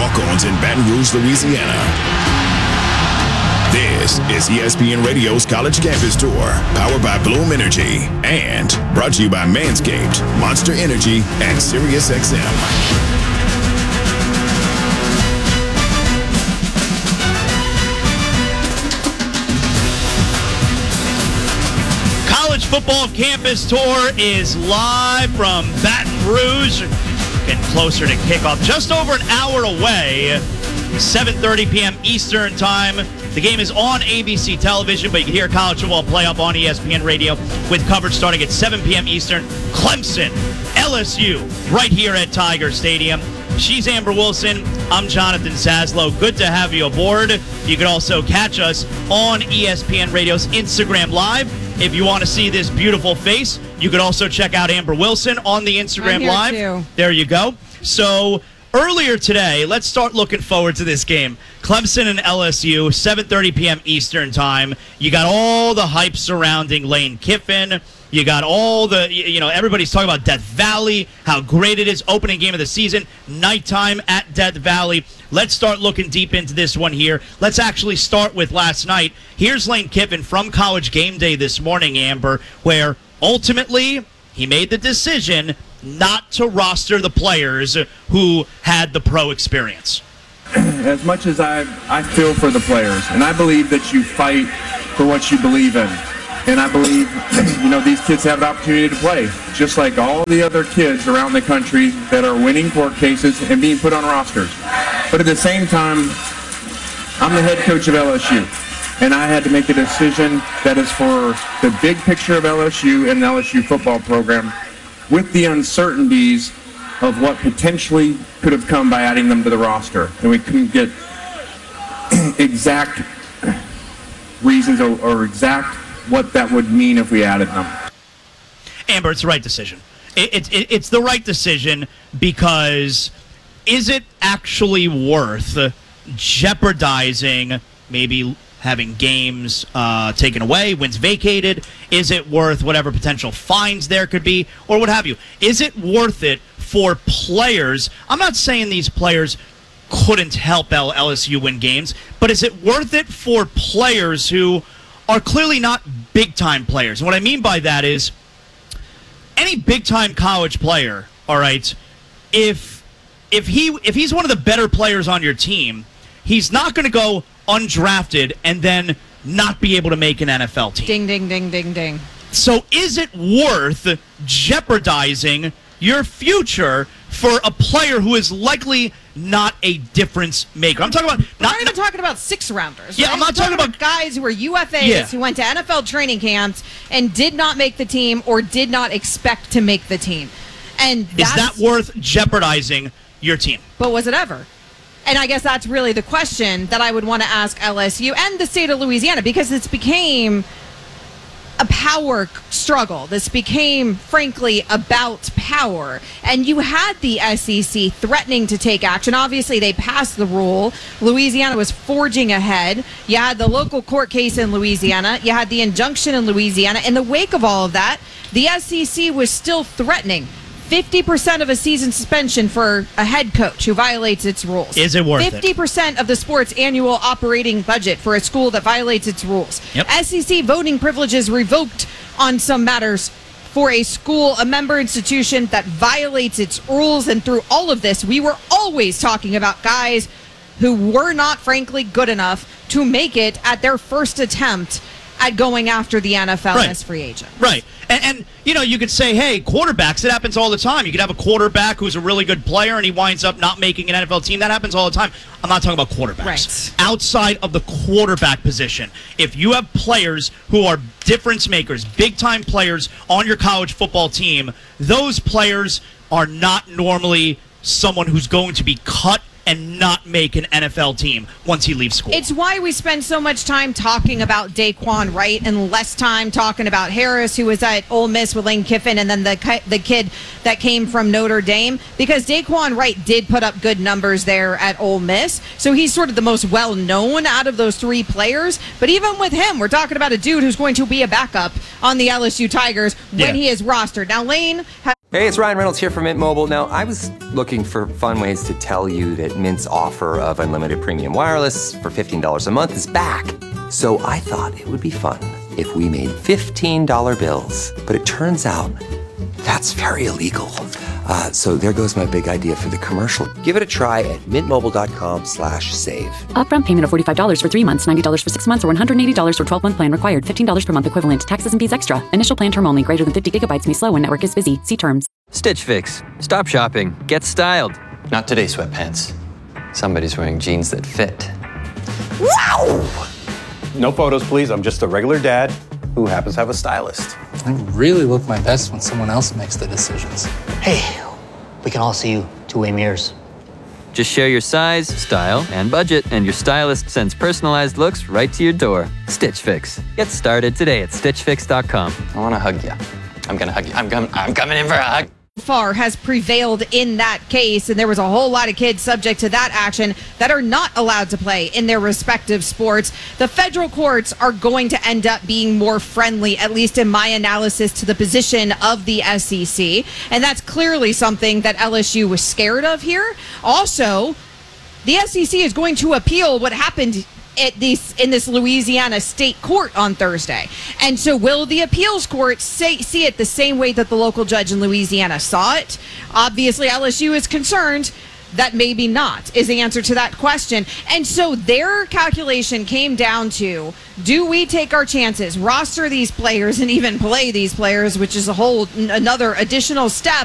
Walk-Ons in Baton Rouge, Louisiana. This is ESPN Radio's College Campus Tour, powered by Bloom Energy, and brought to you by Manscaped, Monster Energy, and SiriusXM. Football Campus Tour is live from Baton Rouge. Getting closer to kickoff, just over an hour away, 7:30 p.m. Eastern Time. The game is on ABC television, but you can hear college football playoff on ESPN Radio with coverage starting at 7 p.m. Eastern. Clemson, LSU, right here at Tiger Stadium. She's Amber Wilson. I'm Jonathan Zaslow. Good to have you aboard. You can also catch us on ESPN Radio's Instagram Live. If you want to see this beautiful face, you could also check out Amber Wilson on the Instagram Live. Too. There you go. So earlier today, let's start looking forward to this game. Clemson and LSU, 7:30 p.m. Eastern Time. You got all the hype surrounding Lane Kiffin. You got all the, everybody's talking about Death Valley, how great it is. Opening game of the season, nighttime at Death Valley. Let's start looking deep into this one here. Let's actually start with last night. Here's Lane Kiffin from College Game Day this morning, Amber, where ultimately he made the decision not to roster the players who had the pro experience. As much as I feel for the players, and I believe that you fight for what you believe in. And I believe, these kids have the opportunity to play, just like all the other kids around the country that are winning court cases and being put on rosters. But at the same time, I'm the head coach of LSU, and I had to make a decision that is for the big picture of LSU and the LSU football program, with the uncertainties of what potentially could have come by adding them to the roster. And we couldn't get exact reasons or exact what that would mean if we added them. Amber, it's the right decision. It's the right decision because is it actually worth jeopardizing maybe having games taken away, wins vacated? Is it worth whatever potential fines there could be or what have you? Is it worth it for players? I'm not saying these players couldn't help LSU win games, but is it worth it for players who are clearly not big-time players? And what I mean by that is any big-time college player, all right, if he's one of the better players on your team, he's not going to go undrafted and then not be able to make an NFL team. Ding, ding, ding, ding, ding. So is it worth jeopardizing your future for a player who is likely not a difference maker? I'm talking about We're not even talking about six-rounders. Yeah, right? I'm not talking about guys who are UFAs who went to NFL training camps and did not make the team or did not expect to make the team. And is that worth jeopardizing your team? But was it ever? And I guess that's really the question that I would want to ask LSU and the state of Louisiana, because it's became a power struggle. This became, frankly, about power. And you had the SEC threatening to take action. Obviously, they passed the rule. Louisiana was forging ahead. You had the local court case in Louisiana. You had the injunction in Louisiana. In the wake of all of that, the SEC was still threatening 50% of a season suspension for a head coach who violates its rules. Is it worth 50% of the sport's annual operating budget for a school that violates its rules. Yep. SEC voting privileges revoked on some matters for a school, a member institution that violates its rules. And through all of this, we were always talking about guys who were not, frankly, good enough to make it at their first attempt at going after the NFL as free agents. Right. And you could say, hey, quarterbacks, it happens all the time. You could have a quarterback who's a really good player and he winds up not making an NFL team. That happens all the time. I'm not talking about quarterbacks. Right. Outside of the quarterback position, if you have players who are difference makers, big-time players on your college football team, those players are not normally someone who's going to be cut and not make an NFL team once he leaves school. It's why we spend so much time talking about Daquan Wright and less time talking about Harris, who was at Ole Miss with Lane Kiffin, and then the kid that came from Notre Dame, because Daquan Wright did put up good numbers there at Ole Miss, so he's sort of the most well-known out of those three players. But even with him, we're talking about a dude who's going to be a backup on the LSU Tigers when he is rostered. Now, Lane Hey, it's Ryan Reynolds here from Mint Mobile. Now, I was looking for fun ways to tell you that Mint's offer of unlimited premium wireless for $15 a month is back. So I thought it would be fun if we made $15 bills. But it turns out that's very illegal. So there goes my big idea for the commercial. Give it a try at mintmobile.com/save. Upfront payment of $45 for 3 months, $90 for 6 months, or $180 for 12-month plan required. $15 per month equivalent. Taxes and fees extra. Initial plan term only. Greater than 50 gigabytes may slow when network is busy. See terms. Stitch Fix. Stop shopping. Get styled. Not today, sweatpants. Somebody's wearing jeans that fit. Wow! No photos, please. I'm just a regular dad who happens to have a stylist. I really look my best when someone else makes the decisions. Hey, we can all see you two-way mirrors. Just share your size, style, and budget, and your stylist sends personalized looks right to your door. Stitch Fix. Get started today at StitchFix.com. I want to hug you. I'm going to hug you. I'm coming in for a hug. Far has prevailed in that case, and there was a whole lot of kids subject to that action that are not allowed to play in their respective sports. The federal courts are going to end up being more friendly, at least in my analysis, to the position of the SEC, and that's clearly something that LSU was scared of here. Also, the SEC is going to appeal what happened in this Louisiana state court on Thursday. And so will the appeals court see it the same way that the local judge in Louisiana saw it? Obviously, LSU is concerned that maybe not is the answer to that question. And so their calculation came down to, do we take our chances, roster these players, and even play these players, which is another additional step